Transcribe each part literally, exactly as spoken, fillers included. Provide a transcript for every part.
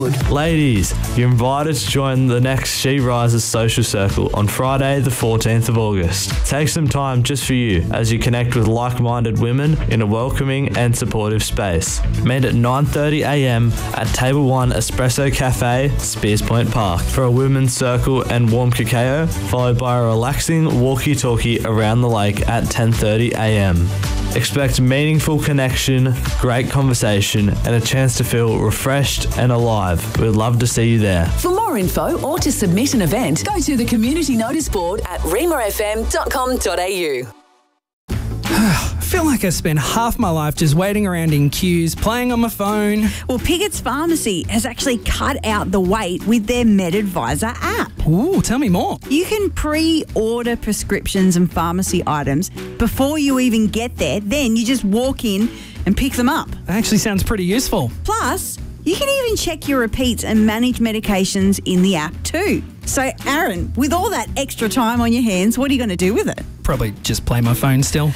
Ladies, you're invited to join the next She Rises social circle on Friday the fourteenth of August. Take some time just for you as you connect with like-minded women in a welcoming and supportive space. Meet at nine thirty a m at Table one Espresso Cafe, Spears Point Park, for a women's circle and warm cacao, followed by a relaxing walkie-talkie around the lake at ten thirty a m. Expect meaningful connection, great conversation, and a chance to feel refreshed and alive. We'd love to see you there. For more info or to submit an event, go to the community notice board at rima f m dot com dot a u. I feel like I spent half my life just waiting around in queues, playing on my phone. Well, Piggott's Pharmacy has actually cut out the wait with their MedAdvisor app. Ooh, tell me more. You can pre-order prescriptions and pharmacy items before you even get there. Then you just walk in and pick them up. That actually sounds pretty useful. Plus, you can even check your repeats and manage medications in the app too. So, Aaron, with all that extra time on your hands, what are you going to do with it? Probably just play my phone still.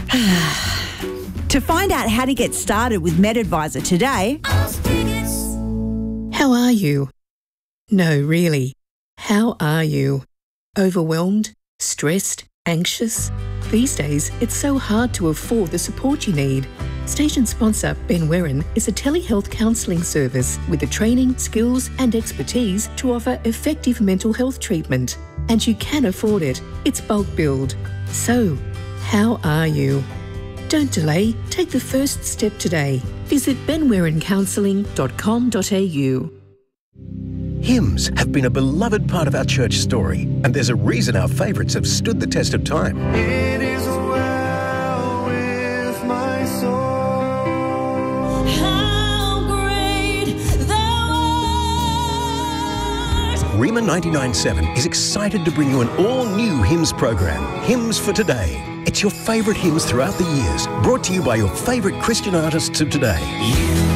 To find out how to get started with MedAdvisor today... How are you? No, really. How are you? Overwhelmed? Stressed? Anxious? These days, it's so hard to afford the support you need. Station sponsor Ben Werran is a telehealth counselling service with the training, skills and expertise to offer effective mental health treatment. And you can afford it. It's bulk billed. So, how are you? Don't delay. Take the first step today. Visit ben werran counselling dot com dot a u. Hymns have been a beloved part of our church story, and there's a reason our favourites have stood the test of time. It is well with my soul. How great thou art. Rima ninety-nine point seven is excited to bring you an all-new hymns program, Hymns for Today. It's your favourite hymns throughout the years, brought to you by your favourite Christian artists of today. You